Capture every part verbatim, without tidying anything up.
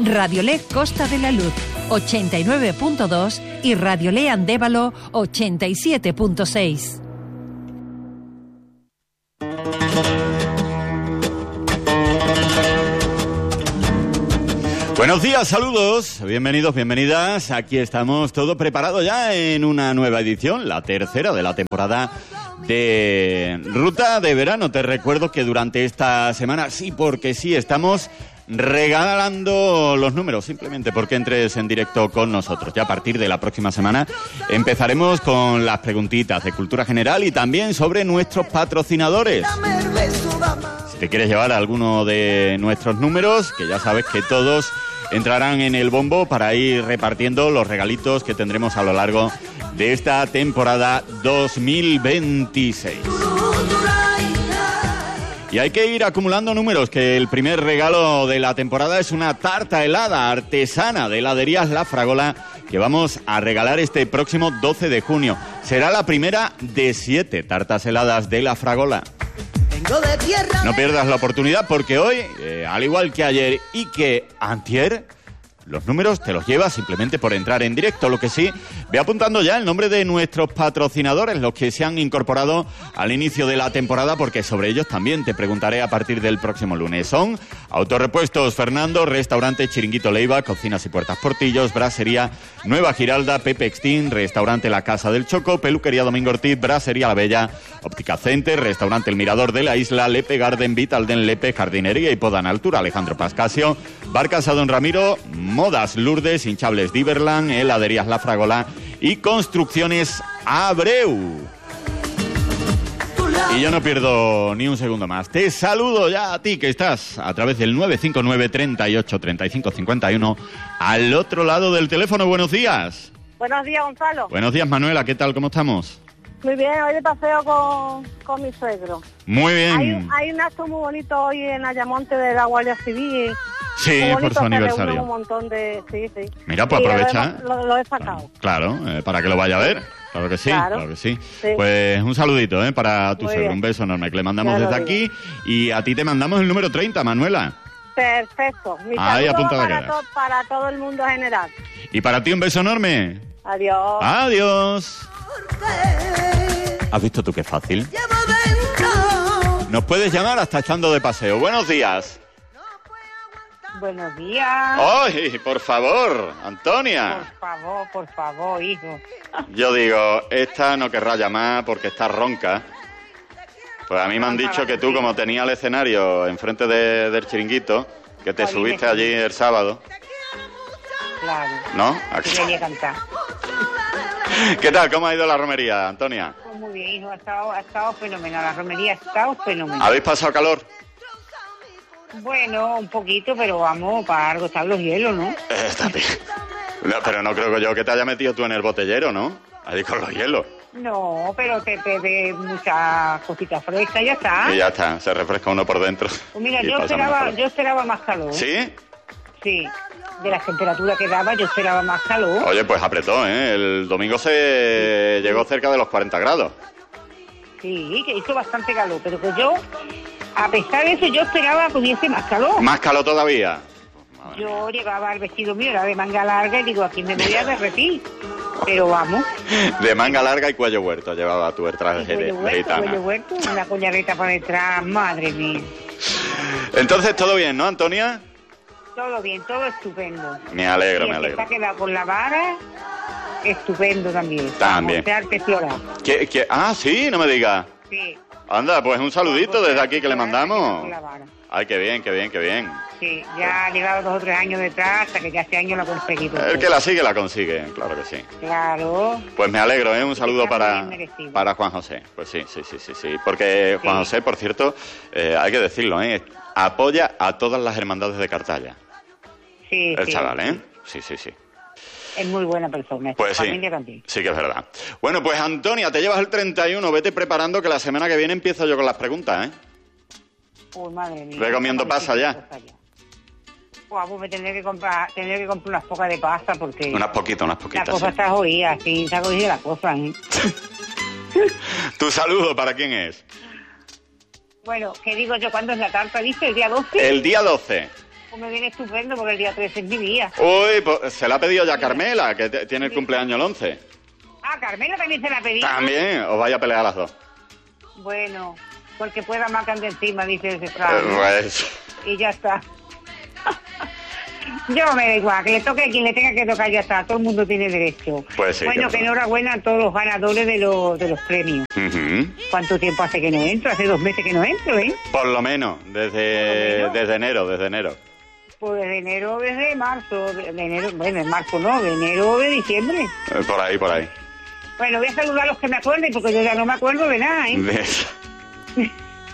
Radiolé Costa de la Luz ochenta y nueve punto dos y Radiolé Andévalo ochenta y siete punto seis. Buenos días, saludos, bienvenidos, bienvenidas. Aquí estamos, todo preparado ya en una nueva edición, la tercera de la temporada de Ruta de Verano. Te recuerdo que durante esta semana, sí, porque sí, estamos regalando los números, simplemente porque entres en directo con nosotros. Ya a partir de la próxima semana empezaremos con las preguntitas de cultura general y también sobre nuestros patrocinadores. Si te quieres llevar alguno de nuestros números, que ya sabes que todos entrarán en el bombo para ir repartiendo los regalitos que tendremos a lo largo de esta temporada dos mil veintiséis. Y hay que ir acumulando números, que el primer regalo de la temporada es una tarta helada artesana de heladerías La Fragola que vamos a regalar este próximo doce de junio. Será la primera de siete tartas heladas de La Fragola. No pierdas la oportunidad porque hoy, eh, al igual que ayer y que antier, los números te los llevas simplemente por entrar en directo. Lo que sí, ve apuntando ya el nombre de nuestros patrocinadores, los que se han incorporado al inicio de la temporada, porque sobre ellos también te preguntaré a partir del próximo lunes. Son Autorepuestos Fernando, Restaurante Chiringuito Leiva, Cocinas y Puertas Portillos, Brasería Nueva Giralda, Pepe Extin, Restaurante La Casa del Choco, Peluquería Domingo Ortiz, Brasería La Bella, Óptica Center, Restaurante El Mirador de la Isla, Lepe Garden, Vitalden Lepe, Jardinería y Poda en Altura, Alejandro Pascasio, Bar Casa Don Ramiro, Modas Lourdes, Hinchables Diverland, Heladerías La Fragola y Construcciones Abreu. Y yo no pierdo ni un segundo más. Te saludo ya a ti que estás a través del nueve cinco nueve, treinta y ocho, treinta y cinco cincuenta y uno al otro lado del teléfono. Buenos días. Buenos días, Gonzalo. Buenos días, Manuela. ¿Qué tal? ¿Cómo estamos? Muy bien, hoy de paseo con, con mi suegro. Muy bien. Hay, hay un acto muy bonito hoy en Ayamonte de la Guardia Civil. Sí, por su aniversario. Un montón de... Sí, sí. Mira, pues aprovecha. Lo, lo, lo he sacado. Claro, eh, para que lo vaya a ver. Claro que sí, claro, claro que sí. sí. Pues un saludito eh, para tu suegro, un beso enorme que le mandamos claro, desde aquí. Y a ti te mandamos el número treinta, Manuela. Perfecto. Mi Ahí apuntada para, to, para todo el mundo general. Y para ti un beso enorme. Adiós. Adiós. ¿Has visto tú qué fácil? Nos puedes llamar hasta estando de paseo. Buenos días. Buenos días. ¡Ay, por favor, Antonia! Por favor, por favor, hijo. Yo digo, esta no querrá llamar porque está ronca. Pues a mí me han dicho que tú, como tenías el escenario enfrente de, del chiringuito, que te subiste allí el sábado. Claro. ¿No? Aquí quería cantar. ¿Qué tal? ¿Cómo ha ido la romería, Antonia? Pues muy bien, hijo. Ha estado, ha estado fenomenal. La romería ha estado fenomenal. ¿Habéis pasado calor? Bueno, un poquito, pero vamos, para algo están los hielos, ¿no? Eh, está bien. No, pero no creo que yo que te haya metido tú en el botellero, ¿no? Ahí con los hielos. No, pero te bebes muchas cositas frescas y ya está. Y ya está, se refresca uno por dentro. Pues mira, yo esperaba, yo esperaba más calor. ¿Sí? Sí, de las temperaturas que daba yo esperaba más calor. Oye, pues apretó, ¿eh? El domingo se llegó cerca de los cuarenta grados. Sí, que hizo bastante calor, pero que yo... A pesar de eso, yo esperaba que hubiese más calor. ¿Más calor todavía? Madre yo mía. Llevaba el vestido mío, era de manga larga, y digo, aquí me voy a derretir. Pero vamos. De manga larga y cuello huerto llevaba tu el traje de gitana. Cuello huerto, una collareta para detrás, madre mía. Entonces, ¿todo bien, no, Antonia? Todo bien, todo estupendo. Me alegro, y me alegro. Y el que está quedado con la vara, estupendo también. También. ¿Qué, qué? Ah, sí, no me digas. Sí. Anda, pues un saludito desde aquí que le mandamos. Ay, qué bien, qué bien, qué bien. Sí, ya ha llegado dos o tres años detrás hasta que ya este año lo ha conseguido. El que la sigue, la consigue, claro que sí. Claro. Pues me alegro, ¿eh? Un saludo para, para Juan José. Pues sí, sí, sí, sí, sí. Porque Juan sí. José, por cierto, eh, hay que decirlo, ¿eh? Apoya a todas las hermandades de Cartaya. Sí, El sí, chaval, ¿eh? Sí, sí, sí. sí. Es muy buena persona. Pues sí, familia también. Sí que es verdad. Bueno, pues Antonia, te llevas el treinta y uno. Vete preparando que la semana que viene empiezo yo con las preguntas, ¿eh? Uy, madre mía. Ve comiendo pasa ya. Pues pues me tendré que comprar, tendré que comprar unas pocas de pasta porque... Unas poquitas, unas poquitas. La cosa sí. está jodida, sí, está jodida la cosa, ¿eh? ¿Tu saludo para quién es? Bueno, ¿qué digo yo? ¿Cuándo es la tarta? ¿Dice el día doce? El día doce. Pues me viene estupendo porque el día trece es mi día. Uy, pues se la ha pedido ya Carmela, que te- tiene el cumpleaños el once. Ah, Carmela también se la pedí. También, os vais a pelear las dos. Bueno, porque pueda marcan de encima, dice ese Eh, Fran. pues... Y ya está. Yo me da igual, que le toque a quien le tenga que tocar, ya está. Todo el mundo tiene derecho. Pues sí, bueno, que que no. enhorabuena a todos los ganadores de los, de los premios. Ujú. ¿Cuánto tiempo hace que no entro? Hace dos meses que no entro, ¿eh? Por lo menos, desde, Por lo menos. desde enero, desde enero. Pues desde enero, desde marzo, de de enero, bueno, en marzo no, de enero, de diciembre. Eh, Por ahí, por ahí. Bueno, voy a saludar a los que me acuerden, porque yo ya no me acuerdo de nada, ¿eh? De-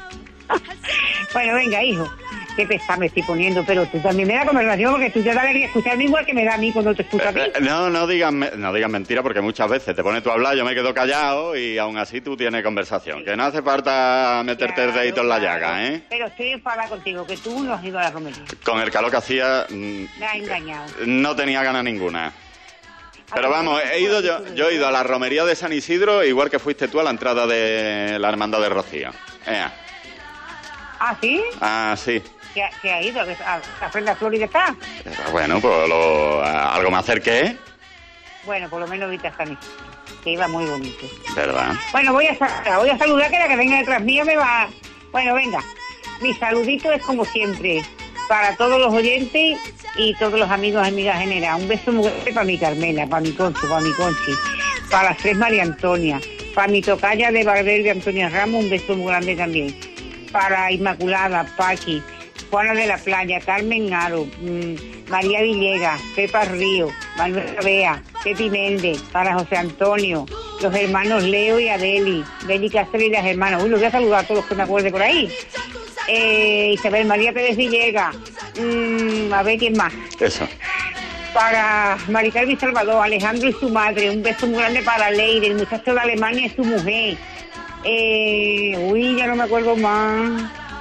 Bueno, venga, hijo, qué pesado me estoy poniendo, pero tú también me da conversación, porque tú ya debes escucharme igual que me da a mí cuando te escucho a ti. Eh, No, no digas, me- no digas mentira, porque muchas veces te pones tú a hablar, yo me quedo callado y aún así tú tienes conversación. Que no hace falta meterte el Claro, dedito en la claro. llaga, ¿eh? Pero estoy enfadada contigo, que tú no has ido a la romería. Con el calor que hacía, mm, Me has engañado. no tenía ganas ninguna. Pero Ah, vamos, he ido yo, yo he ido a la romería de San Isidro, igual que fuiste tú a la entrada de la Hermandad de Rocío. Ea. ¿Ah, sí? Ah, sí. ¿Que ha, que ha ido? ¿A, a Prenda Flor y de acá? Pero bueno, pues lo- a- algo me acerqué, Bueno, por lo menos viste a San Isidro, que iba muy bonito. ¿verdad? Bueno, voy a saludar, voy a saludar, que la que venga detrás mío me va... Bueno, venga, mi saludito es como siempre, para todos los oyentes y todos los amigos y amigas generales. Un beso muy grande para mi Carmela, para mi Concho, para mi Conchi, para las tres María Antonia, para mi tocaya de Valverde Antonia Ramos, un beso muy grande también. Para Inmaculada, Paqui, Juana de la Playa, Carmen Aro, mmm, María Villegas, Pepa Río, Manuela Bea, Pepi Méndez, para José Antonio, los hermanos Leo y Adeli, Beli Cáceres y las hermanas. Uy, los voy a saludar a todos los que me acuerde por ahí. Eh, Isabel María Pérez Villegas, mmm, a ver quién más. Eso. Para Mari Carmen Salvador, Alejandro y su madre, un beso muy grande para Leire, el muchacho de Alemania y su mujer. Eh, uy, ya no me acuerdo más.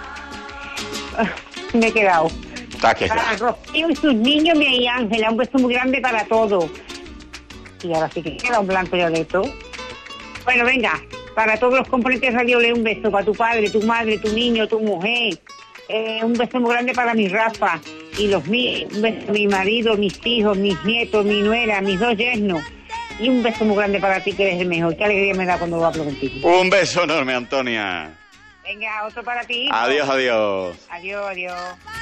Ah, me he quedado. Está que Para Rocío y sus niños, mi Ángela, un beso muy grande para todos. Y ahora sí que queda un blanco y violeto. Bueno, venga, para todos los componentes de Radio Le, un beso para tu padre, tu madre, tu niño, tu mujer. Eh, un beso muy grande para mi Rafa y los míos. Un beso a mi marido, mis hijos, mis nietos, mi nuera, mis dos yernos. Y un beso muy grande para ti, que eres el mejor. Qué alegría me da cuando hablo contigo. Un beso enorme, Antonia. Venga, otro para ti. hijo. Adiós, adiós. Adiós, adiós.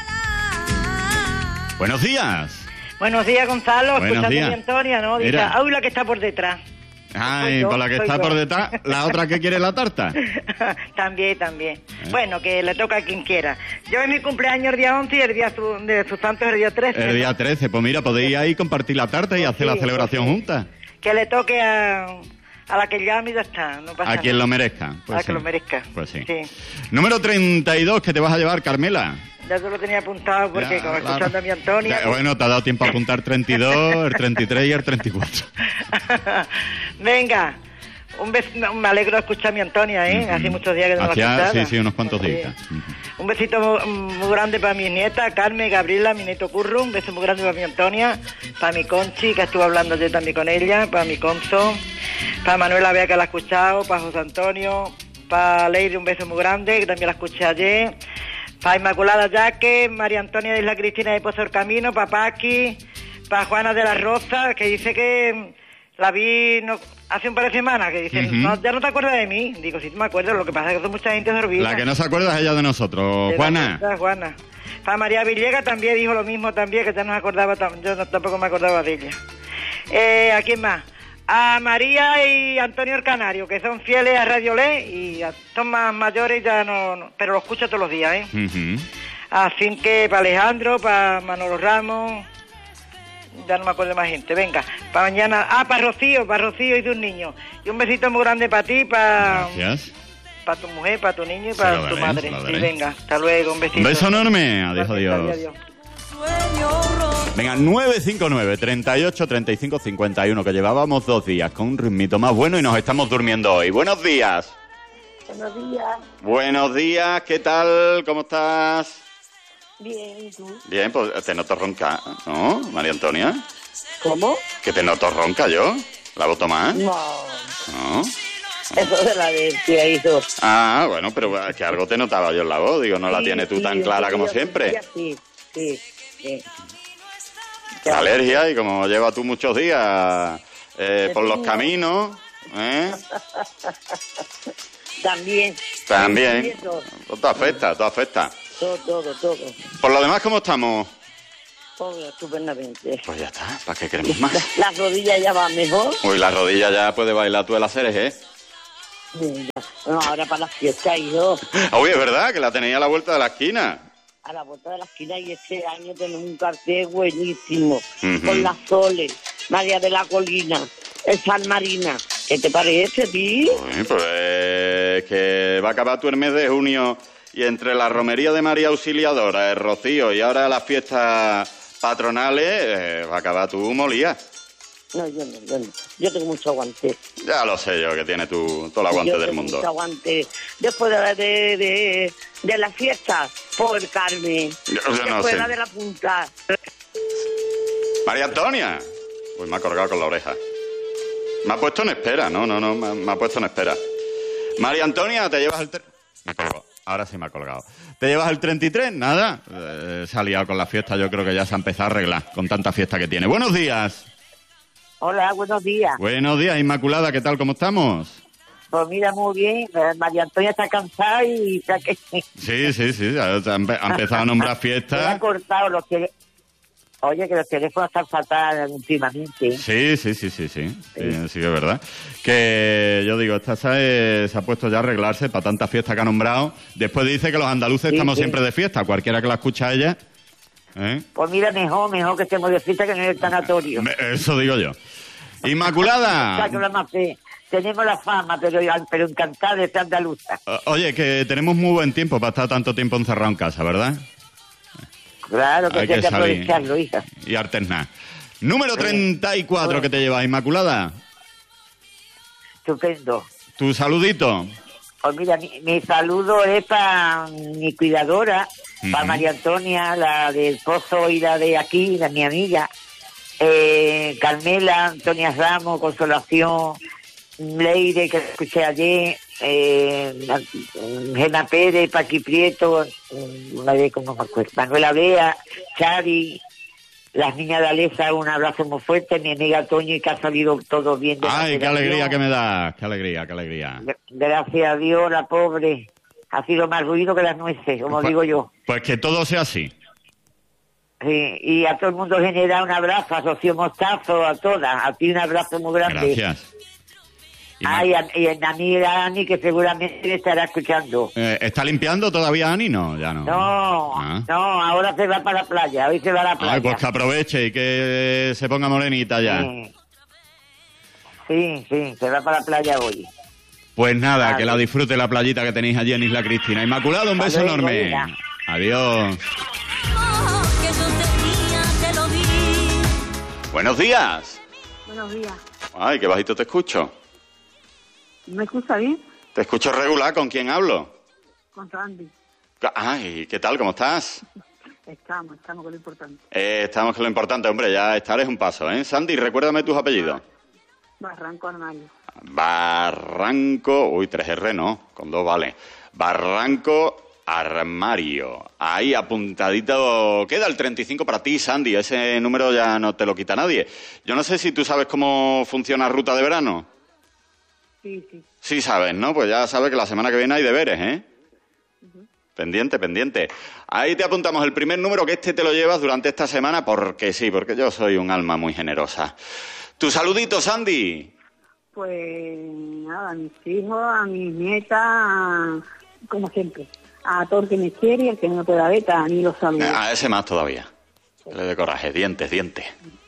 Buenos días. Buenos días, Gonzalo. Buenos Escuchando días. a mi Antonia, ¿no? Dice, Mira. ¡ay, la que está por detrás! Ay, Soy yo, por la que soy está yo. por detrás, la otra que quiere la tarta. También, también. Bueno, que le toca a quien quiera. Yo en mi cumpleaños el día once y el día su- de sus santos el día trece. El día trece, pues mira, podéis ahí compartir la tarta y hacer la sí, celebración pues sí. juntas. Que le toque a, a la que llame y ya está. No pasa A quien nada. lo merezca. Pues A sí. que lo merezca. Pues sí. Sí. Número treinta y dos, que te vas a llevar, Carmela. Ya yo lo tenía apuntado porque Ya, como claro. escuchando a mi Antonia... Ya, bueno, te ha dado tiempo a apuntar treinta y dos, el treinta y tres y el treinta y cuatro. Venga, un beso, me alegro de escuchar a mi Antonia, ¿eh? Ujú. Hace muchos días que no la Hacía- escuchaba. sí, sí, unos cuantos Sí. días. Ujú. Un besito muy, muy grande para mi nieta, Carmen, Gabriela, mi nieto Curro. Un beso muy grande para mi Antonia, para mi Conchi, que estuve hablando yo también con ella, para mi Conzo, para Manuela Bea, que la ha escuchado, para José Antonio, para Leire, un beso muy grande, que también la escuché ayer, para Inmaculada Yaque, María Antonia de Isla Cristina de Pozo del Camino, para Paqui, para Juana de la Rosa, que dice que la vi no, hace un par de semanas, que dice, Ujú. no, ya no te acuerdas de mí. Digo, sí me acuerdo, lo que pasa es que son mucha gente dormida. La que no se acuerda es ella de nosotros. De la Juana. verdad, Juana. Para María Villegas también dijo lo mismo también, que ya no se acordaba, tam- yo no- tampoco me acordaba de ella. Eh, ¿A quién más? A María y Antonio el Canario, que son fieles a Radio Le y a- son más mayores ya no, no- pero lo escucho todos los días, ¿eh? Ujú. Así que para Alejandro, para Manolo Ramos, ya no me acuerdo de más gente. Venga, para mañana, ah, para Rocío, para Rocío y tus niños. Y un besito muy grande para ti, para... Gracias. Para tu mujer, para tu niño y Se para lo tu daré, madre. se lo Sí, daré. venga, hasta luego, un besito. Un beso enorme. Adiós, Gracias, adiós. Venga, nueve cinco nueve, treinta y ocho, treinta y cinco, cincuenta y uno, que llevábamos dos días con un ritmito más bueno y nos estamos durmiendo hoy. Buenos días. Buenos días. Buenos días, ¿qué tal? ¿Cómo estás? Bien, ¿y tú? Bien, pues te noto ronca, ¿no, María Antonia? ¿Cómo? Que te noto ronca yo. ¿La voto más? No, ¿No? eso de la de que hizo. Ah, bueno, pero que algo te notaba yo en la voz. Digo, no la tienes tú tan clara como siempre. Sí, sí. Sí. Qué alergia, y como llevas tú muchos días eh, por los caminos, ¿eh? También. También. Todo afecta, todo afecta. Todo, todo, todo. Por lo demás, ¿cómo estamos? Todo estupendamente. Pues ya está, ¿para qué queremos más? Las rodillas ya van mejor. Uy, las rodillas ya puede bailar tú el aceres, ¿eh? Sí, ya. No, ahora para la fiesta, hijo. Uy, es verdad, que la tenéis a la vuelta de la esquina. A la vuelta de la esquina, y este año tenemos un cartel buenísimo. Uh-huh. Con las Soles, María de la Colina, el San Marina. ¿Qué te parece, tío? Uy, pues que va a acabar tú el mes de junio, y entre la romería de María Auxiliadora, el Rocío y ahora las fiestas patronales, eh, va a acabar tú molía. No, yo no, yo no. Yo tengo mucho aguante. Ya lo sé yo, que tiene tú todo el aguante yo del tengo mundo. Mucho aguante. Después de, de, de, de la fiesta, por Carmen. Yo, yo Después no sé. la de la punta. María Antonia. Uy, me ha colgado con la oreja. Me ha puesto en espera, no, no, no, me, me ha puesto en espera. María Antonia, te llevas el... Tre... Me colgó. Ahora sí me ha colgado. ¿Te llevas el treinta y tres? Nada. Eh, se ha liado con la fiesta, yo creo que ya se ha empezado a arreglar con tanta fiesta que tiene. Buenos días. Hola, buenos días. Buenos días, Inmaculada, ¿qué tal? ¿Cómo estamos? Pues mira, muy bien. María Antonia está cansada y está que... Sí, sí, sí, ha, ha empezado a nombrar Se fiestas. ha cortado los teléfonos. Oye, que los teléfonos están fatal últimamente. Sí, sí, sí, sí, sí, sí, sí, sí, es verdad. Que yo digo, esta se, se ha puesto ya a arreglarse para tanta fiesta que ha nombrado. Después dice que los andaluces Sí, estamos sí. siempre de fiesta, cualquiera que la escucha a ella. ¿eh? Pues mira, mejor, mejor que estemos de fiesta que en el tanatorio. Me- Eso digo yo. Inmaculada. Saco la más fe. Tenemos la fama, pero, pero encantada de ser andaluza. O- Oye, que tenemos muy buen tiempo para estar tanto tiempo encerrado en casa, ¿verdad? Claro que Hay hay que que salir. aprovecharlo, hija. Y artesnar. Número treinta y cuatro que te llevas, Inmaculada. Estupendo. Tu saludito. Pues mira, mi, mi saludo es para mi cuidadora, para Ujú. María Antonia, la del Pozo y la de aquí, la mi amiga, eh, Carmela, Antonia Ramos, Consolación, Leire, que escuché ayer, eh, Gena Pérez, Paqui Prieto, una vez como me acuerdo, Manuela Bea, Chari, las niñas de Alesa, un abrazo muy fuerte, mi amiga Toño, y que ha salido todo bien de la Ay, qué operación. alegría que me das. Qué alegría, qué alegría. Gracias a Dios, la pobre ha sido más ruido que las nueces, como Pues- digo yo. Pues que todo sea así. Sí, y a todo el mundo genera un abrazo, a Rocío Mostazo, a todas, a ti un abrazo muy grande. Gracias. Ay, a- y a mi amiga Ani, que seguramente me estará escuchando. Eh, ¿Está limpiando todavía Ani? No, ya no. No, Ah. no, ahora se va para la playa, hoy se va a la playa. Ay, pues que aproveche y que se ponga morenita ya. Sí. Sí, sí, se va para la playa hoy. Pues nada, Vale. que la disfrute la playita que tenéis allí en Isla Cristina. Inmaculado, un beso Hasta luego, enorme. hija. Adiós. Que yo tenía, te lo di. Buenos días. Buenos días. Ay, qué bajito te escucho. ¿Me escucha bien? Te escucho regular. ¿Con quién hablo? Con Randy. Ay, ¿qué tal? ¿Cómo estás? Estamos, estamos con lo importante. Eh, estamos con lo importante, hombre, ya estar es un paso, ¿eh? Sandy, recuérdame tus apellidos. Barranco Armario. Barranco... Uy, tres erre no, con dos vale. Barranco Armario. Ahí apuntadito... Queda el treinta y cinco para ti, Sandy. Ese número ya no te lo quita nadie. Yo no sé si tú sabes cómo funciona Ruta de Verano. Sí, sí. Sí sabes, ¿no? Pues ya sabes que la semana que viene hay deberes, ¿eh? Pendiente, pendiente. Ahí te apuntamos el primer número, que este te lo llevas durante esta semana, porque sí, porque yo soy un alma muy generosa. Tu saludito, Sandy. Pues nada, a mis hijos, a mis nietas, a- como siempre. A todo el que me quiere y el que no me pueda ver, a mí los saludo. A ese más todavía. Que le dé coraje, dientes, dientes.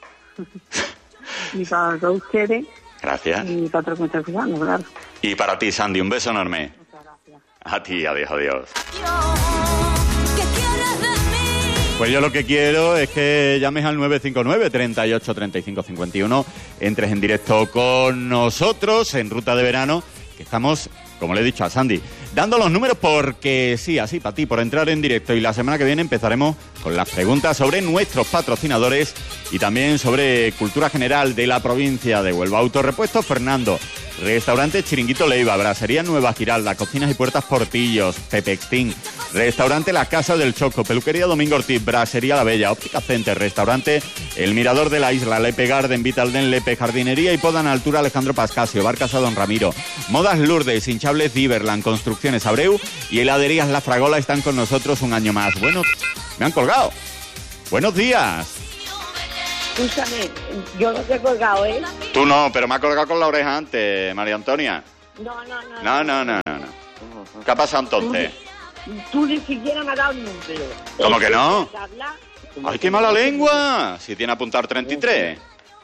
Y para todos ustedes Gracias. y para todos los que me están cuidando, claro. Y para ti, Sandy, un beso enorme. Muchas gracias. A ti, adiós, adiós. Yo, ¿qué quieres de mí? Pues yo lo que quiero es que llames al nueve cinco nueve, treinta y ocho, treinta y cinco, cincuenta y uno, entres en directo con nosotros en Ruta de Verano, que estamos, como le he dicho a Sandy, dando los números porque sí, así para ti, por entrar en directo. Y la semana que viene empezaremos con las preguntas sobre nuestros patrocinadores y también sobre cultura general de la provincia de Huelva. Autorepuestos Fernando, Restaurante Chiringuito Leiva, Brasería Nueva Giralda, Cocinas y Puertas Portillos, Pepextín, Restaurante La Casa del Choco, Peluquería Domingo Ortiz, Brasería La Bella, Óptica Center, Restaurante El Mirador de la Isla, Lepe Garden, Vitalden Lepe, Jardinería y Poda en Altura Alejandro Pascasio, Bar Casa Don Ramiro, Modas Lourdes, Hinchables Diverland, Construcciones Abreu y Heladerías La Fragola están con nosotros un año más. Bueno, me han colgado. Buenos días. Escúchame, yo no te he colgado, ¿eh? Tú no, pero me ha colgado con la oreja antes, María Antonia. No, no, no. No, no, no, no. no. ¿Qué ha pasado entonces? Tú ni siquiera me has dado el número. ¿Cómo que no? Habla, ¡Ay, qué mala lengua! Si tiene apuntar treinta y tres.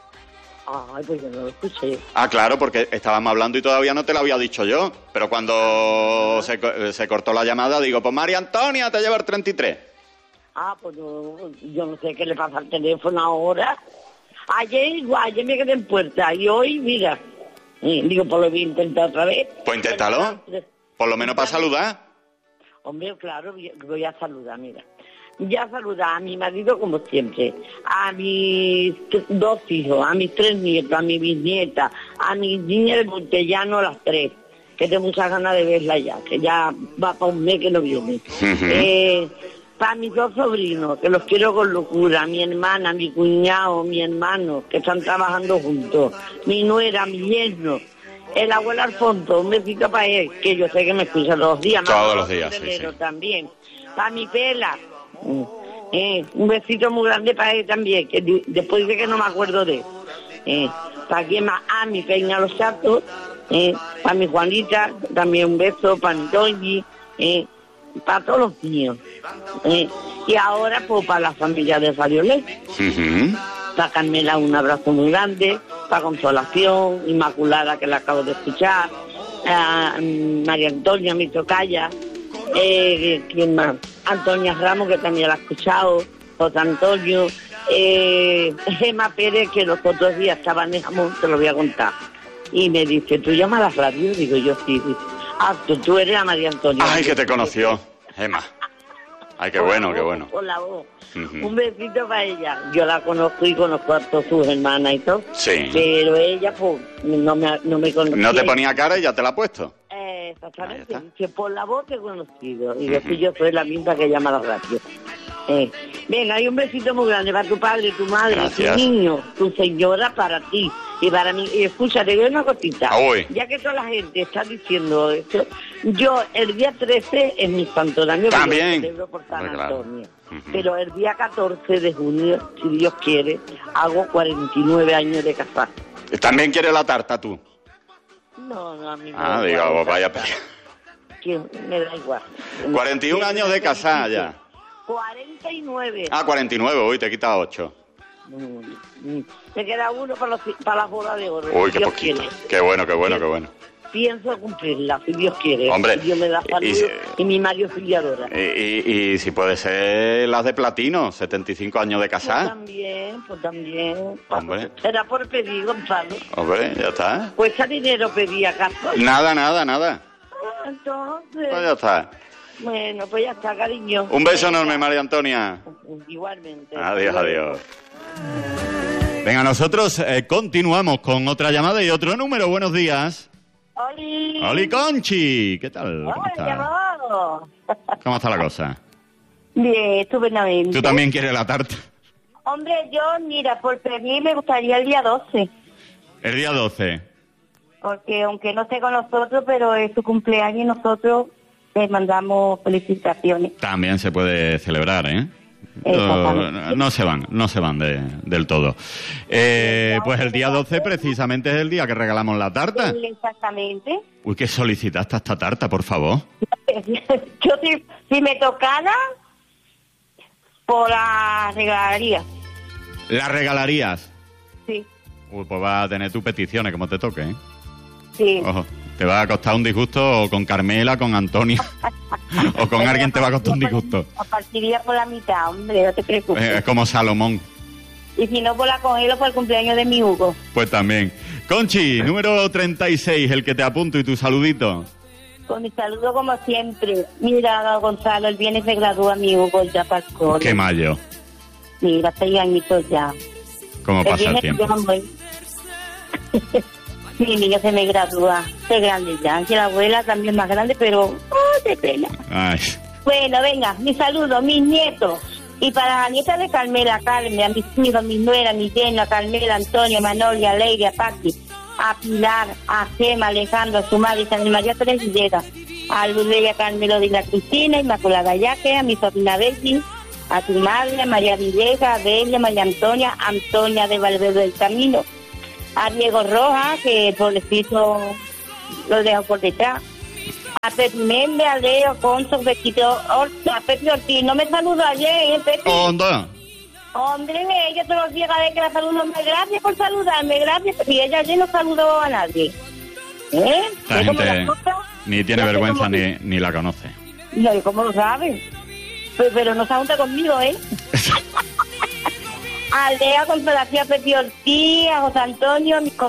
Ay, pues yo no lo escuché. Ah, claro, porque estábamos hablando y todavía no te lo había dicho yo. Pero cuando se, co- se cortó la llamada, digo, pues María Antonia, te lleva el treinta y tres. Ah, pues no, yo no sé qué le pasa al teléfono ahora. Ayer igual, ayer me quedé en puerta y hoy, mira, eh, digo, pues lo voy a intentar otra vez. Pues inténtalo. Por lo menos para saludar. Hombre, claro, voy voy a saludar, mira. Ya saludar a mi marido como siempre, a mis t- dos hijos, a mis tres nietos, a mi bisnieta, a mis niñas de Montellano, las tres, que tengo muchas ganas de verla ya, que ya va para un mes que no viene. Ujú. eh, para mis dos sobrinos, que los quiero con locura, mi hermana, mi cuñado, mi hermano, que están trabajando juntos, mi nuera, mi yerno, el abuelo Alfonso, un besito para él, que yo sé que me escucha todos los días. Todos más los días, sí, febrero sí. también. Para mi pela, eh, un besito muy grande para él también, que di- después dice que no me acuerdo de él. Eh, para quién más, a mi Peña Los Chatos, eh, para mi Juanita, también un beso, para mi Toñi, eh, para todos los míos. Eh, y ahora, pues, para la familia de Fariolet. Ujú. Para Carmela un abrazo muy grande, para Consolación, Inmaculada, que la acabo de escuchar, a María Antonia, mi tocaya, eh, ¿quién más? Antonia Ramos, que también la ha escuchado, José Antonio, eh, Gemma Pérez, que los otros días estaba en Jamón, te lo voy a contar. Y me dice, ¿tú llamas a la radio? Digo, yo sí. Dice, ah, tú, tú eres la María Antonia. Ay, que te conoció, Gemma. Ay, qué bueno, qué bueno. Por la voz. Ujú. Un besito para ella. Yo la conozco y conozco a todas sus hermanas y todo. Sí. Pero ella, pues, no me, no me conocía. No te ponía cara y ya te la ha puesto. Eh, exactamente. Ahí está. Dice, por la voz te he conocido. Y yo, sí, yo soy la misma que llama a la radio. Eh, venga, hay un besito muy grande para tu padre, tu madre, Gracias. tu niño, tu señora, para ti. Y para mí, y escucha, te doy una cosita. Ah, uy. Ya que toda la gente está diciendo esto, yo el día trece es mi santo año, que También. yo celebro por San Hombre, claro. Antonio. Ujú. Pero el día catorce de junio, si Dios quiere, hago cuarenta y nueve años de casar. También quiere la tarta tú. No, no, a mí me Ah, da digo, igual, pues vaya tarta. pe- Que me da igual. cuarenta y un años de casada ya. cuarenta y nueve. Ah, cuarenta y nueve, hoy te he quitado ocho. Mm, mm. Me queda uno para, los, para las bodas de oro. Uy, si qué Dios poquito. quiere. Qué bueno, qué bueno, qué bueno. Pienso cumplirla, si Dios quiere. Hombre, Si Dios me da y- salud y y, si- mi Mario Filiadora. Y, y, y si puede ser las de platino, setenta y cinco años de Pues casada. también, pues también. Hombre. Será por pedir, Gonzalo. Hombre, ya está. Pues ese dinero pedía Carlos. Nada, nada, nada. Entonces, Pues ya está. bueno, pues ya está, cariño. Un beso enorme, María Antonia. Igualmente. Adiós, adiós. Venga, nosotros eh, continuamos con otra llamada y otro número. Buenos días. ¡Oli! Oli Conchi, ¿qué tal? ¿Cómo Hola, está? llamado. ¿Cómo está la cosa? Bien, estupendamente. ¿Tú también quieres la tarta? Hombre, yo, mira, por pedir me gustaría el día doce, El día doce. porque aunque no esté con nosotros, pero es su cumpleaños y nosotros le mandamos felicitaciones. También se puede celebrar, ¿eh? Exactamente. No, no se van, no se van de- del todo. Eh, pues el día doce precisamente es el día que regalamos la tarta. Sí, exactamente. Uy, que solicitaste esta tarta, por favor. Yo si, si me tocara, por la regalaría. ¿La regalarías? Sí, Uy, pues vas a tener tus peticiones como te toque, ¿eh? sí. Ojo, te va a costar un disgusto o con Carmela, con Antonia, o con alguien te va a costar un disgusto. A partiría por la mitad, hombre, no te preocupes. Eh, Es como Salomón, Y si no, por la congelo por el cumpleaños de mi Hugo. pues también. Conchi, número treinta y seis, el que te apunto y tu saludito. Con mi saludo como siempre. Mira, Gonzalo, el viernes se gradúa mi Hugo ya para el cole. Qué mayo, Mira, seis añitos ya. cómo pasa el viernes tiempo. yo voy. Mi niño se me gradúa. Soy grande ya. Y la abuela también más grande, pero... ¡Oh, qué pena! Ay, Bueno, venga, mis saludos, mis nietos. Y para la nieta de Carmela, Carmen, a mis hijos, mis nueras, mis yernos, a Carmela, Antonio, Manolia, Leire, a Paqui, a Pilar, a Gema, Alejandro, a su madre, San María Pérez Villera, a Lourdes, Carmelo de la Cristina, Inmaculada Yaque, a mi sobrina Betty, a tu madre, a María Villegas, a Bella, María Antonia, Antonia de Valverde del Camino, a Diego Rojas, que pobrecito lo dejo por detrás, a Pepi Méndez, a Leo, Conso, Bequito, a Pepi Ortiz. No me saludó ayer, ¿eh, Pepi? ¿Onda? Hombre, ella todos los días cada vez que la saludo, me gracias por saludarme, gracias. Y ella ayer no saludó a nadie. ¿Eh? La gente ni tiene vergüenza ni, ni la conoce. No, ¿y cómo lo sabe? Pero, pero no se junta conmigo, ¿eh? A Lea, Consolación, a Pepi Ortiz, a José Antonio, a mis